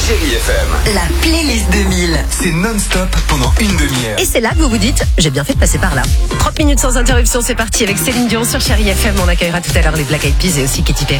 Chérie FM. La playlist 2000. C'est non-stop pendant une demi-heure. Et c'est là que vous vous dites, j'ai bien fait de passer par là. 30 minutes sans interruption, c'est parti avec Céline Dion sur Chérie FM. On accueillera tout à l'heure les Black Eyed Peas et aussi Katy Perry.